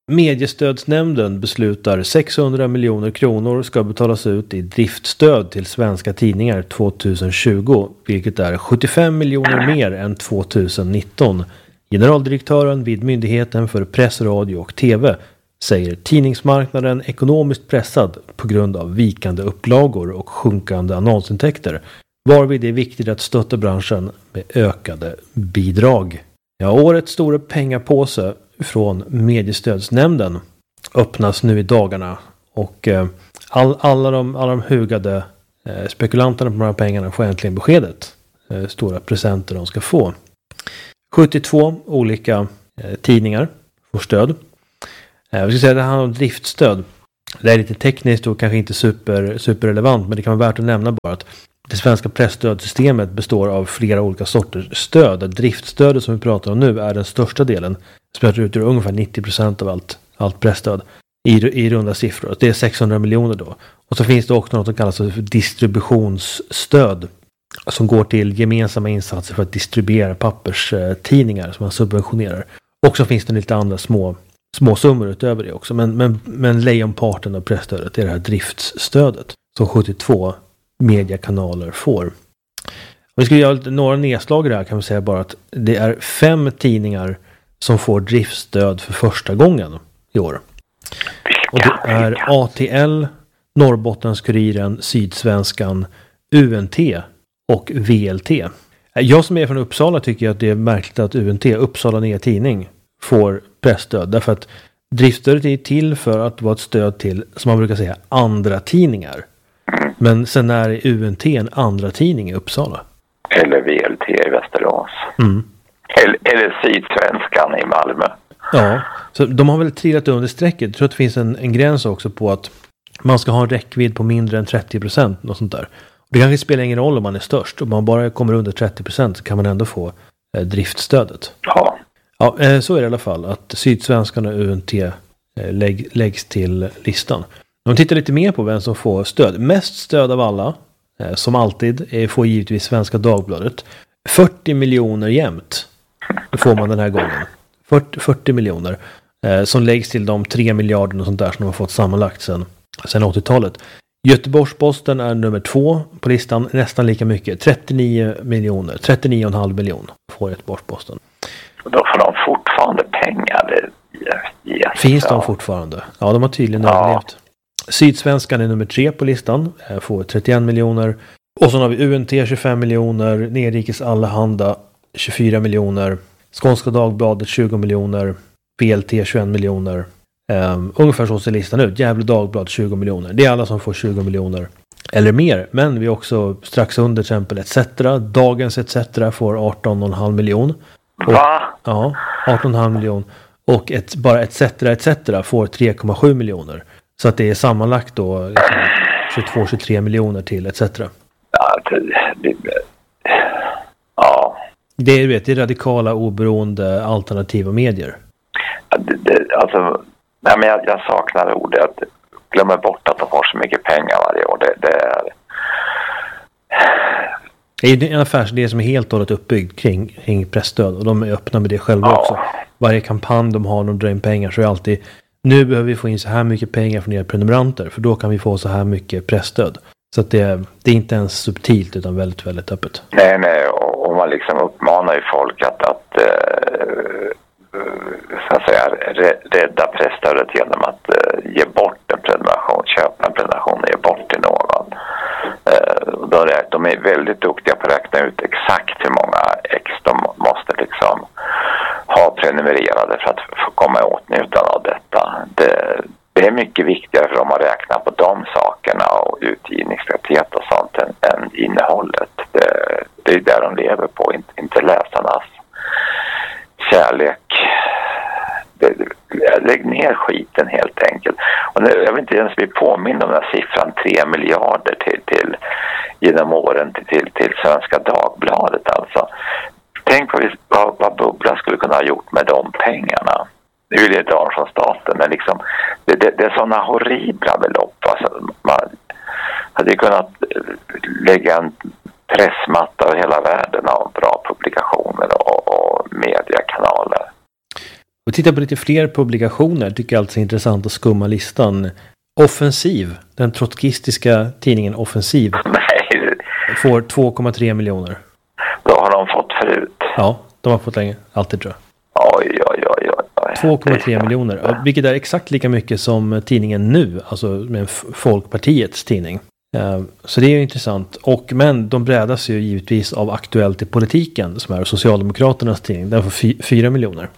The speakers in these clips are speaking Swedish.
Mediestödsnämnden beslutar 600 miljoner kronor ska betalas ut i driftstöd till svenska tidningar 2020, vilket är 75 miljoner mer än 2019. Generaldirektören vid Myndigheten för press, radio och tv säger tidningsmarknaden ekonomiskt pressad på grund av vikande upplagor och sjunkande annonsintäkter, varvid det är viktigt att stötta branschen med ökade bidrag. Ja, årets stora pengapåse från Mediestödsnämnden öppnas nu i dagarna och alla de hugade spekulanterna på de här pengarna får äntligen beskedet. Stora presenter de ska få. 72 olika tidningar får stöd. Jag ska säga att det handlar om driftstöd. Det är lite tekniskt och kanske inte superrelevant, men det kan vara värt att nämna bara att det svenska pressstödsystemet består av flera olika sorters stöd. Driftstödet som vi pratar om nu är den största delen. Spelar ut ungefär 90% av allt pressstöd i runda siffror. Det är 600 miljoner då. Och så finns det också något som kallas för distributionsstöd som går till gemensamma insatser för att distribuera papperstidningar som man subventionerar. Och så finns det lite andra små summor utöver det också. Men lejonparten av pressstödet är det här driftsstödet som 72 mediekanaler får. Om vi ska göra några nedslag i det här kan vi säga bara att det är 5 tidningar som får driftsstöd för första gången i år. Och det är ATL, Norrbottens-Kuriren, Sydsvenskan, UNT och VLT. Jag som är från Uppsala tycker att det är märkligt att UNT, Uppsala Nya Tidning, får pressstöd. Därför att driftsstödet är till för att vara ett stöd till, som man brukar säga, andra tidningar. Men sen är UNT en andra tidning i Uppsala. Eller VLT i Västerås. Eller Sydsvenskan i Malmö. Ja, så de har väl trillat under strecket. Jag tror att det finns en gräns också på att man ska ha en räckvidd på mindre än 30%. Och sånt där. Det kanske spelar ingen roll om man är störst. Om man bara kommer under 30% så kan man ändå få driftstödet. Ja. Ja, så är det i alla fall. Att Sydsvenskan och UNT läggs till listan. Om man tittar lite mer på vem som får stöd. Mest stöd av alla, som alltid, får givetvis Svenska Dagbladet. 40 miljoner jämt får man den här gången. 40 miljoner som läggs till de 3 miljarder och sånt där som de har fått sammanlagt sedan 80-talet. Göteborgs-Posten är nummer 2 på listan, nästan lika mycket. 39,5 miljoner får Göteborgs-Posten. Och då får de fortfarande pengar. Yes. Finns de fortfarande? Ja, de har tydligen överlevt. Sydsvenskan är nummer 3 på listan, får 31 miljoner. Och så har vi UNT 25 miljoner, Nerikes Allehanda 24 miljoner, Skånska Dagbladet 20 miljoner, VLT 21 miljoner. Ungefär så ser listan ut. Gävle Dagblad 20 miljoner. Det är alla som får 20 miljoner eller mer. Men vi är också strax under till exempel ETC. Dagens ETC får 18,5 miljoner. Va? Ja, 18,5 miljoner. Och bara ETC får 3,7 miljoner. Så att det är sammanlagt då 22-23 miljoner till ETC. Ja. Det är radikala, oberoende, alternativa medier. Alltså, nej, men jag saknar ordet. Att glömma bort att de får så mycket pengar varje år. Det är en affärsidé som är helt och hållet uppbyggd kring pressstöd. Och de är öppna med det själva också. Varje kampanj de har, de drar in pengar, så är alltid: nu behöver vi få in så här mycket pengar från era prenumeranter, för då kan vi få så här mycket pressstöd. Så att det är inte ens subtilt utan väldigt, väldigt öppet. Nej, och man liksom uppmanar ju folk att så att säga rädda pressstödet genom att ge bort en prenumeration, köpa en prenumeration och ge bort till någon. De är väldigt duktiga på att räkna ut exakt hur många ex de måste liksom ha prenumererade för att få komma i åtnjutande av detta. Det är mycket viktigare för dem att räkna på de sakerna och utgivningstäthet och sånt än innehållet. Det är där de lever på, inte läsarnas kärlek. Lägg ner skiten helt enkelt. Och nu, jag vill inte ens bli påmind om den här siffran 3 miljarder till genom åren till Svenska Dagbladet alltså. Tänk vad Bubbla skulle kunna ha gjort med de pengarna. Nu vill jag inte ha från staten, men liksom, det är sådana horribla belopp. Alltså, man hade kunnat lägga en pressmatta över hela världen av bra publikationer och mediekanaler. Och titta på lite fler publikationer, tycker jag alltså är intressant att skumma listan. Offensiv, den trotskistiska tidningen Offensiv, får 2,3 miljoner. Då har de fått förut. Ja, de har fått länge, alltid tror jag. Oj. 2,3 miljoner, vilket är exakt lika mycket som tidningen Nu, alltså med Folkpartiets tidning. Så det är ju intressant. Men de brädas ju givetvis av Aktuellt i politiken, som är Socialdemokraternas tidning. Den får 4 miljoner.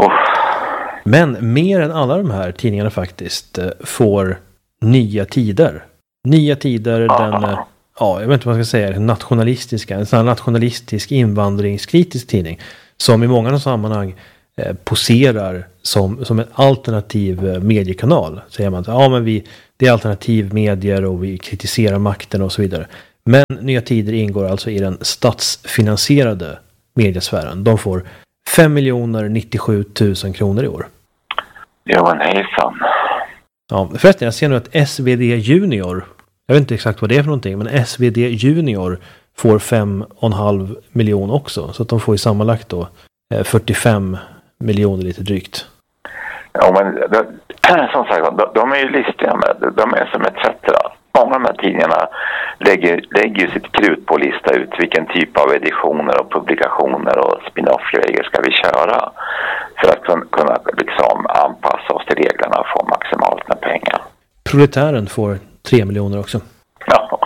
Men mer än alla de här tidningarna faktiskt får Nya Tider. Nya Tider, jag vet inte vad man ska säga, en sån nationalistisk invandringskritisk tidning som i många sammanhang poserar som en alternativ mediekanal. Säger man att det är alternativ medier och vi kritiserar makten och så vidare. Men Nya Tider ingår alltså i den statsfinansierade mediesfären. De får 5 97 000 kronor i år. Ja, hejsan. Ja, förresten, jag ser nu att SvD Junior, jag vet inte exakt vad det är för någonting, men SvD Junior får 5,5 miljoner också. Så att de får ju sammanlagt då 45 miljoner lite drygt. Ja, men som sagt, de är ju listiga med. De är som etc. Många av de här tidningarna lägger sitt krut på att lista ut vilken typ av editioner och publikationer och spin-off-grejer ska vi köra för att kunna liksom anpassa oss till reglerna och få maximalt med pengar. Proletären får 3 miljoner också. Ja,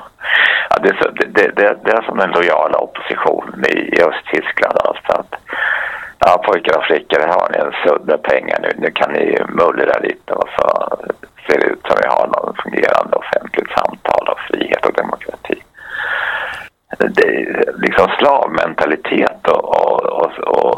det är som den lojala oppositionen i Östtyskland. Alltså att, pojkar och flickor, här har ni en sudd med pengar nu kan ni mullra lite och så ser det ut som vi har någon fungerande offentligt samtal och frihet och demokrati. Det är liksom slavmentalitet och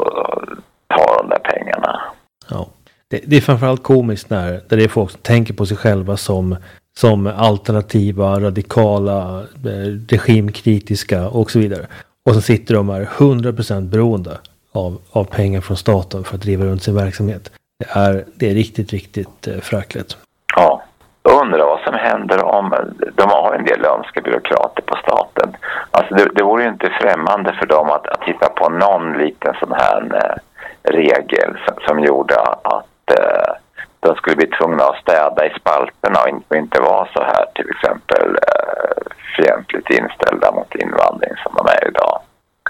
ta de där pengarna. Ja, det är framförallt komiskt när det är folk som tänker på sig själva som alternativa, radikala, regimkritiska och så vidare. Och så sitter de här 100% beroende av pengar från staten för att driva runt sin verksamhet. Det är riktigt, riktigt fräckligt. Ja, jag undrar vad som händer om de har en del lömska byråkrater på staten. Alltså det vore ju inte främmande för dem att titta på någon liten sån här regel som gjorde att de skulle bli tvungna att städa i spalterna och inte vara så här till exempel fientligt inställda mot invandring som de är idag.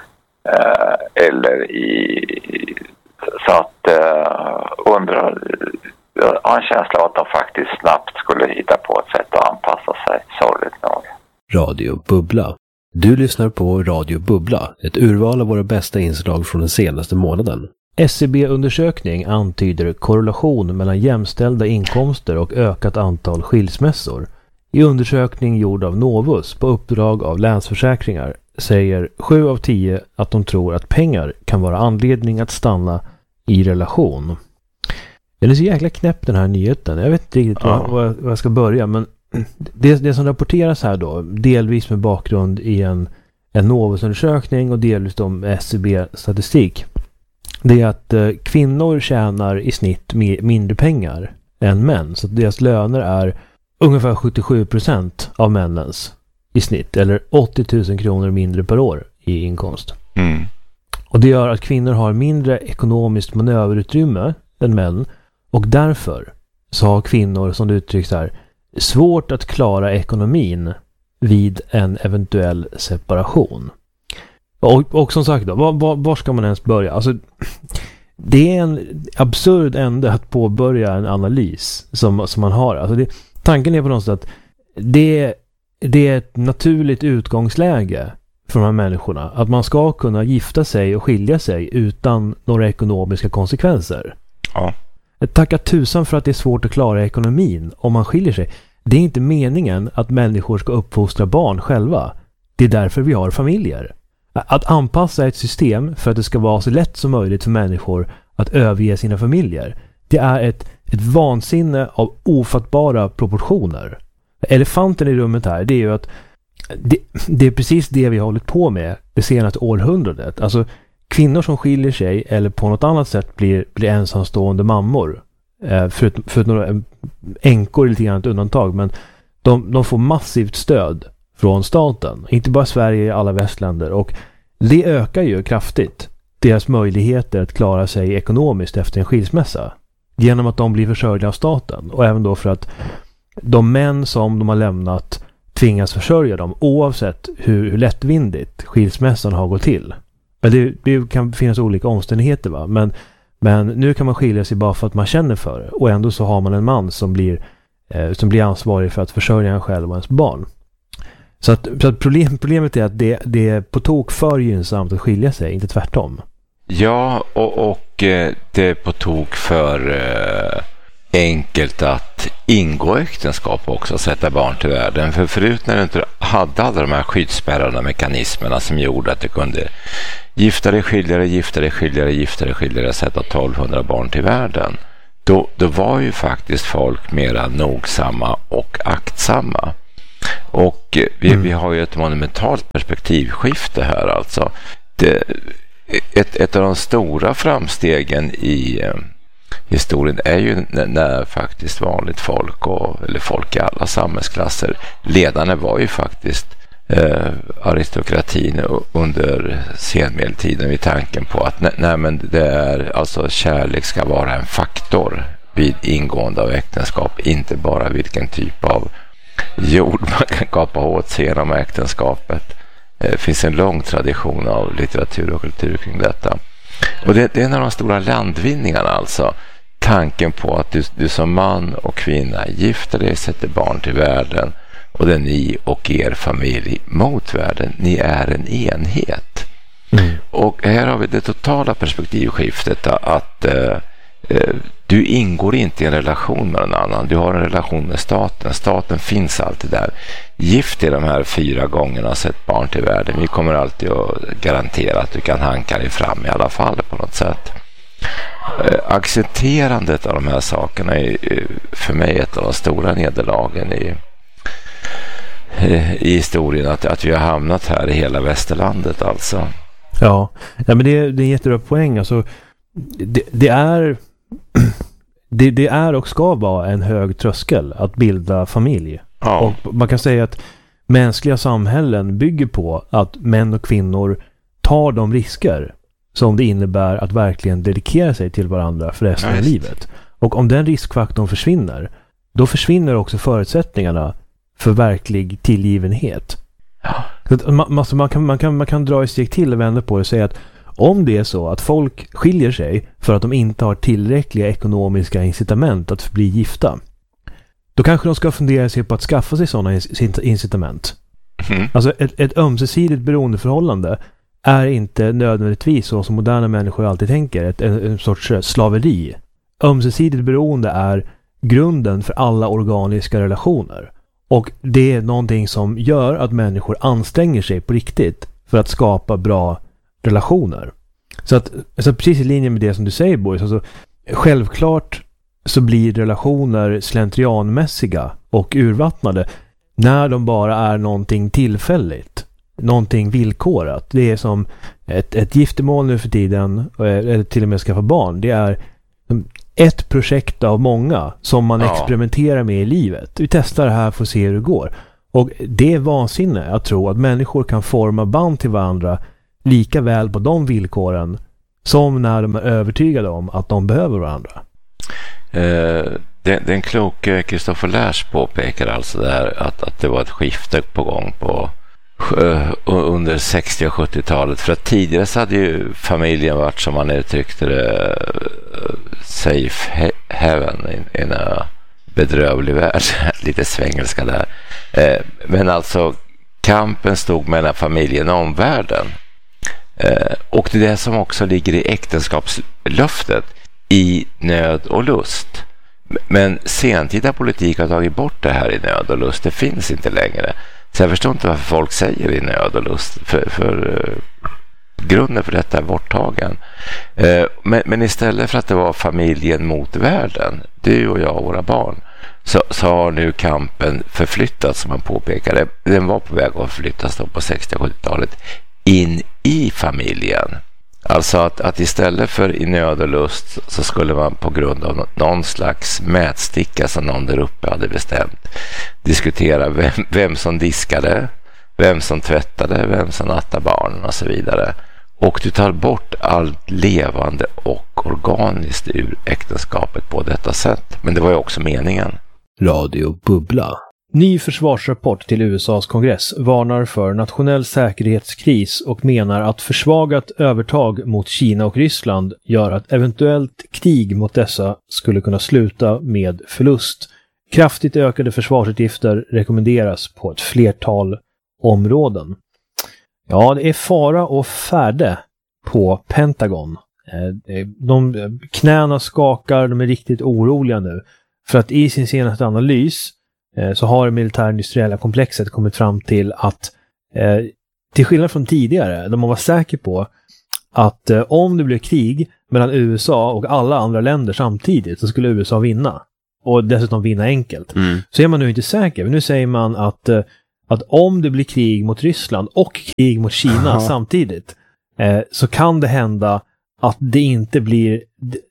Så att undrar, jag har en känsla av att de faktiskt snabbt skulle hitta på ett sätt att anpassa sig, sorgligt nog. Radio Bubbla. Du lyssnar på Radio Bubbla, ett urval av våra bästa inslag från den senaste månaden. SCB-undersökning antyder korrelation mellan jämställda inkomster och ökat antal skilsmässor. I undersökning gjord av Novus på uppdrag av Länsförsäkringar säger 7 av 10 att de tror att pengar kan vara anledning att stanna i relation. Den är så jäkla knäpp den här nyheten. Jag vet inte riktigt var jag ska börja, men det som rapporteras här då, delvis med bakgrund i en Novus-undersökning och delvis om SCB-statistik, det är att kvinnor tjänar i snitt mindre pengar än män. Så att deras löner är ungefär 77% av männens i snitt, eller 80 000 kronor mindre per år i inkomst. Mm. Och det gör att kvinnor har mindre ekonomiskt manöverutrymme än män, och därför så har kvinnor, som det uttrycks här, svårt att klara ekonomin vid en eventuell separation. Och som sagt då, var ska man ens börja? Alltså, det är en absurd ände att påbörja en analys som man har. Alltså tanken är på något sätt att det är ett naturligt utgångsläge för de här människorna. Att man ska kunna gifta sig och skilja sig utan några ekonomiska konsekvenser. Ja. Tacka tusan för att det är svårt att klara ekonomin om man skiljer sig. Det är inte meningen att människor ska uppfostra barn själva. Det är därför vi har familjer. Att anpassa ett system för att det ska vara så lätt som möjligt för människor att överge sina familjer, det är ett vansinne av ofattbara proportioner. Elefanten i rummet här, det är ju att det är precis det vi har hållit på med det senaste århundradet. Alltså kvinnor som skiljer sig eller på något annat sätt blir ensamstående mammor, för några änkor är lite grann ett undantag, men de får massivt stöd från staten, inte bara Sverige, i alla västländer, och det ökar ju kraftigt deras möjligheter att klara sig ekonomiskt efter en skilsmässa. genom att de blir försörjda av staten. Och även då för att de män som de har lämnat tvingas försörja dem oavsett hur lättvindigt skilsmässan har gått till. Det kan finnas olika omständigheter, va? Men nu kan man skilja sig bara för att man känner för det. Och ändå så har man en man som blir ansvarig för att försörja en själv och ens barn. Så att problemet är att det är på tok för gynnsamt att skilja sig, inte tvärtom. Ja, och det är på tok för enkelt att ingå äktenskap också och sätta barn till världen. För förut när du inte hade alla de här skyddsspärrarna mekanismerna som gjorde att du kunde gifta dig, skilja dig, sätta 1200 barn till världen. Då var ju faktiskt folk mera nogsamma och aktsamma. Och vi har ju ett monumentalt perspektivskifte här alltså. Ett av de stora framstegen i historien är ju när faktiskt vanligt folk eller folk i alla samhällsklasser, ledarna var ju faktiskt aristokratin under senmedeltiden vid tanken på att alltså kärlek ska vara en faktor vid ingående av äktenskap, inte bara vilken typ av jord man kan kapa åt sig genom äktenskapet. Det finns en lång tradition av litteratur och kultur kring detta. Och det är en av de stora landvinningarna alltså. Tanken på att du som man och kvinna gifter dig, sätter barn till världen och det är ni och er familj mot världen. Ni är en enhet. Och här har vi det totala perspektivskiftet att du ingår inte i en relation med någon annan. Du har en relation med staten. Staten finns alltid där. Gift i de här 4 gångerna, sett barn till världen. Vi kommer alltid att garantera att du kan hanka dig fram i alla fall på något sätt. Accepterandet av de här sakerna är för mig ett av de stora nederlagen i historien. Att vi har hamnat här i hela västerlandet alltså. Ja, men det är en jättebra poäng. Alltså, det är och ska vara en hög tröskel att bilda familj. Ja. Och man kan säga att mänskliga samhällen bygger på att män och kvinnor tar de risker som det innebär att verkligen dedikera sig till varandra för resten av livet. Och om den riskfaktorn försvinner, då försvinner också förutsättningarna för verklig tillgivenhet. Ja. Man kan dra ett steg till och vända på det och säga att om det är så att folk skiljer sig för att de inte har tillräckliga ekonomiska incitament att bli gifta, då kanske de ska fundera sig på att skaffa sig sådana incitament. Alltså ett ömsesidigt beroendeförhållande är inte nödvändigtvis så som moderna människor alltid tänker, en sorts slaveri. Ömsesidigt beroende är grunden för alla organiska relationer. Och det är någonting som gör att människor anstränger sig på riktigt för att skapa bra relationer. Så att precis i linje med det som du säger, Boris, alltså, självklart så blir relationer slentrianmässiga och urvattnade när de bara är någonting tillfälligt, någonting villkorat. Det är som ett giftermål nu för tiden, eller till och med skaffa barn. Det är ett projekt av många som man experimenterar med i livet. Vi testar det här för att se hur det går. Och det är vansinne att tro att människor kan forma band till varandra lika väl på de villkoren som när de är övertygade om att de behöver varandra. Den kloke Kristoffer Lärs påpekar alltså där att det var ett skifte på gång under 60- och 70-talet. För att tidigare så hade ju familjen varit, som man uttryckte det, safe heaven, en bedrövlig värld. Lite svengelska där. Men alltså kampen stod mellan familjen och omvärlden. Och det är det som också ligger i äktenskapslöftet, i nöd och lust. Men sentida politik har tagit bort det här i nöd och lust. Det finns inte längre. Så jag förstår inte varför folk säger i nöd och lust. För grunden för detta är borttagen. Men istället för att det var familjen mot världen, du och jag och våra barn, så har nu kampen förflyttats, som man påpekade. Den var på väg att förflyttas då på 60- och 70-talet in i familjen. Alltså att istället för i nöd och lust så skulle man på grund av någon slags mätsticka som någon där uppe hade bestämt diskutera vem som diskade, vem som tvättade, vem som nattade barnen och så vidare. Och du tar bort allt levande och organiskt ur äktenskapet på detta sätt. Men det var ju också meningen. Radio Bubbla. Ny försvarsrapport till USAs kongress varnar för nationell säkerhetskris och menar att försvagat övertag mot Kina och Ryssland gör att eventuellt krig mot dessa skulle kunna sluta med förlust. Kraftigt ökade försvarsutgifter rekommenderas på ett flertal områden. Ja, det är fara och färde på Pentagon. Knäna skakar, de är riktigt oroliga nu. För att i sin senaste analys så har det militärindustriella komplexet kommit fram till att till skillnad från tidigare, där man var säker på att om det blev krig mellan USA och alla andra länder samtidigt så skulle USA vinna. Och dessutom vinna enkelt. Så är man nu inte säker. Nu säger man att om det blir krig mot Ryssland och krig mot Kina samtidigt så kan det hända att det inte blir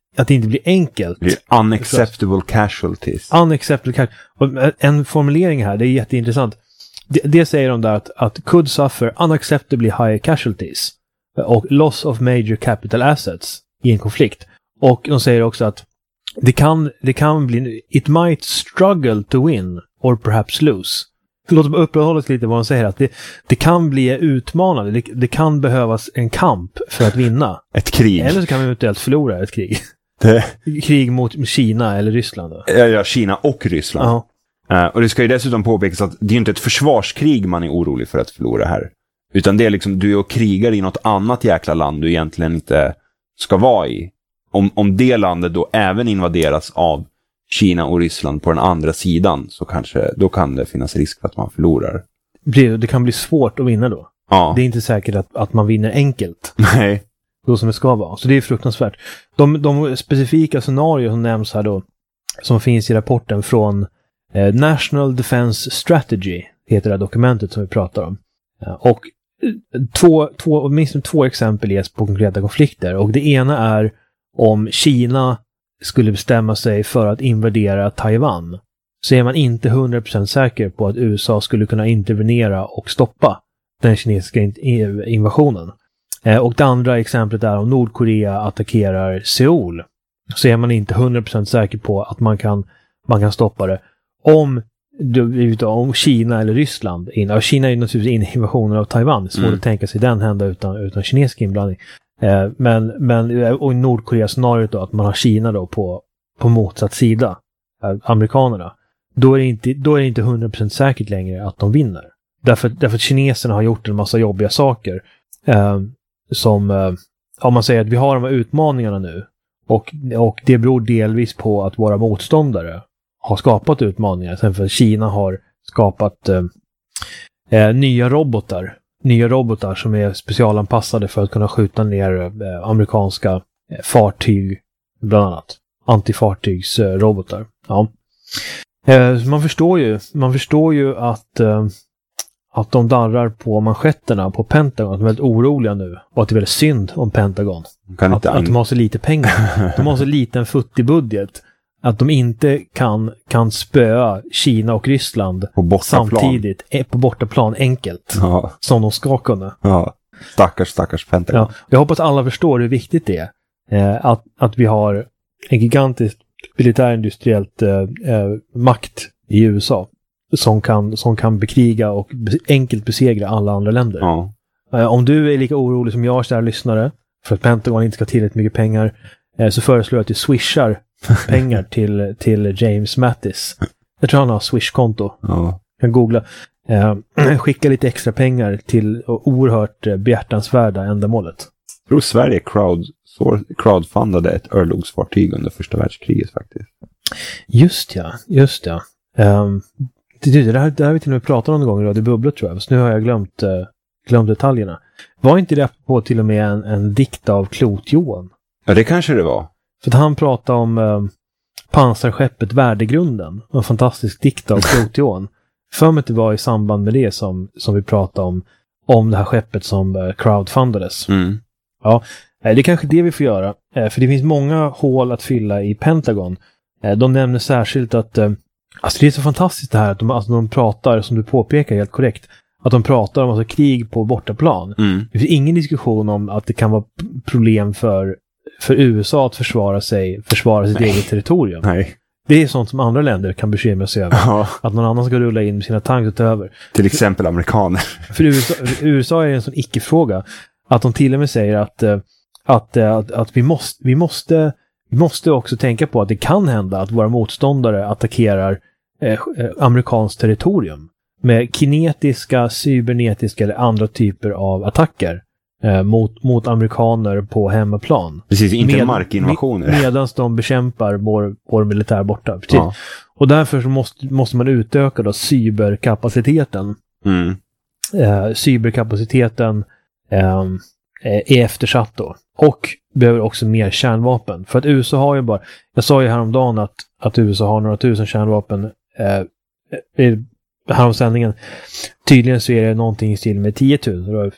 enkelt. Unacceptable casualties. Unacceptable casualties. Och en formulering här, det är jätteintressant. Det säger de där att could suffer unacceptably high casualties och loss of major capital assets i en konflikt. Och de säger också att det kan bli it might struggle to win or perhaps lose. Låt mig uppehålla oss lite vad de säger, att det kan bli utmanande. Det kan behövas en kamp för att vinna. Ett krig. Eller så kan vi eventuellt förlora ett krig. Krig mot Kina eller Ryssland då. Ja, Kina och Ryssland. Och det ska ju dessutom påpekas att det är inte ett försvarskrig man är orolig för att förlora här. Utan det är liksom, du är och krigar i något annat jäkla land du egentligen inte ska vara i. Om det landet då även invaderas av Kina och Ryssland på den andra sidan, så då kan det finnas risk för att man förlorar. Det kan bli svårt att vinna då. Ja. Det är inte säkert att man vinner enkelt. Nej. Så som det ska vara. Så det är fruktansvärt. De specifika scenarier som nämns här då, som finns i rapporten från National Defense Strategy, heter det här dokumentet som vi pratar om. Och åtminstone två exempel ges på konkreta konflikter. Och det ena är om Kina skulle bestämma sig för att invadera Taiwan, så är man inte 100% säker på att USA skulle kunna intervenera och stoppa den kinesiska invasionen. Och det andra exemplet är om Nordkorea attackerar Seoul, så är man inte 100% säker på att man kan stoppa det. Om Kina eller Ryssland Kina är ju naturligtvis inne i invasionen av Taiwan. Det är svårt att tänka sig den hända utan kinesisk inblandning. Och i Nordkorea-scenariot då, att man har Kina då på motsatt sida, amerikanerna, då är det inte 100% säkert längre att de vinner. Därför att kineserna har gjort en massa jobbiga saker som om man säger att vi har de här utmaningarna nu, och det beror delvis på att våra motståndare har skapat utmaningar. Sen för Kina har skapat nya robotar som är specialanpassade för att kunna skjuta ner amerikanska fartyg, bland annat antifartygsrobotar. Ja. Man förstår ju att de darrar på manschetterna på Pentagon, att de är väldigt oroliga nu, och att det är väldigt synd om Pentagon. Att de har så lite pengar. De har så liten futtig budget att de inte kan spöa Kina och Ryssland samtidigt på bortaplan enkelt, som de ska kunna. Ja. Stackars Pentagon. Ja. Jag hoppas alla förstår hur viktigt det är att vi har en gigantisk militärindustriellt makt i USA som kan bekriga och enkelt besegra alla andra länder. Ja. Om du är lika orolig som jag, kära lyssnare, för att Pentagon inte ska ha tillräckligt mycket pengar, så föreslår jag att du swishar pengar till James Mattis. Jag tror han har Swish-konto. Ja. Kan googla. Skicka lite extra pengar till oerhört behjärtansvärda ändamålet. Jag tror Sverige crowdfundade ett örlogsfartyg under första världskriget faktiskt. Just ja. Det här har vi till och med pratat om någon gång i Radio Bubbla, tror jag. Så nu har jag glömt detaljerna. Var inte det på till och med en dikt av Klot-Johan? Ja, det kanske det var. För att han pratade om pansarskeppet Värdegrunden. En fantastisk dikt av Klot-Johan. För mig att det var i samband med det som vi pratade om det här skeppet som crowdfundades. Mm. Ja, det är kanske det vi får göra. För det finns många hål att fylla i Pentagon. De nämner särskilt att alltså det är så fantastiskt det här att de pratar, som du påpekar helt korrekt, att de pratar om alltså krig på bortaplan. Det finns ingen diskussion om att det kan vara problem för USA att försvara sitt eget territorium. Nej. Det är sånt som andra länder kan bekymra sig över. Ja. Att någon annan ska rulla in sina tanks utöver. Till exempel amerikaner. För USA är en sån icke-fråga att de till och med säger att vi måste också tänka på att det kan hända att våra motståndare attackerar amerikanskt territorium med kinetiska, cybernetiska eller andra typer av attacker mot amerikaner på hemmaplan. Precis, inte markinvasioner. Medan de bekämpar vår militär borta. Precis. Ja. Och därför så måste man utöka då cyberkapaciteten. Cyberkapaciteten är eftersatt då. Och behöver också mer kärnvapen. För att USA har ju bara... Jag sa ju häromdagen att USA har några tusen kärnvapen häromsändningen. Tydligen så är det någonting i stil med 10 000.